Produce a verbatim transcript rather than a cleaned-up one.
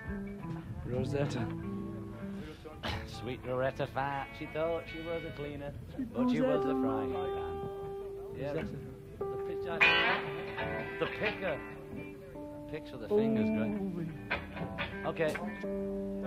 Rosetta. Sweet Rosetta Fat. She thought she was a cleaner, but she was a frying pan. Yeah, the, the pitcher. The picker. Picks with the fingers, great. Okay.